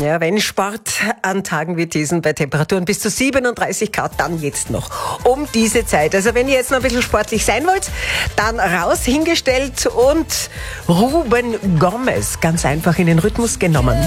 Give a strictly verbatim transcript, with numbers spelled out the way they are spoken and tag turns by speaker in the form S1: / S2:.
S1: Ja, wenn Sport an Tagen wie diesen bei Temperaturen bis zu siebenunddreißig Grad, dann jetzt noch um diese Zeit. Also wenn ihr jetzt noch ein bisschen sportlich sein wollt, dann raus, hingestellt und Ruben Gomez ganz einfach in den Rhythmus genommen.